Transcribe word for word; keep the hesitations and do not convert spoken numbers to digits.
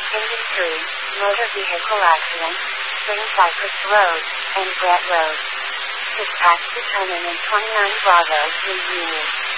Industry, Motor Vehicle Accident, Spring Cypress Road, and Brett Road. Dispatch determined in twenty-nine Bravo three Union.